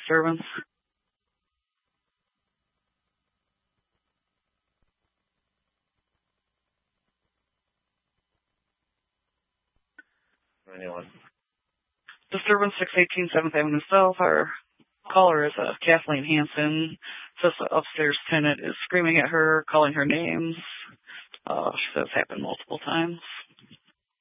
disturbance. Anyone? Disturbance 618 7th Avenue South. Our caller is Kathleen Hansen. Says the upstairs tenant is screaming at her, calling her names. She says it's happened multiple times.